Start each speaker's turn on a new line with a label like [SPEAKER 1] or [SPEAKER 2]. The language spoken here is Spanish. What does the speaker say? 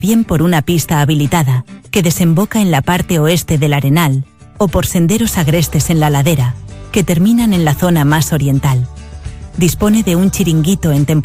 [SPEAKER 1] bien por una pista habilitada que desemboca en la parte oeste del Arenal o por senderos agrestes en la ladera que terminan en la zona más oriental. Dispone de un chiringuito en temporada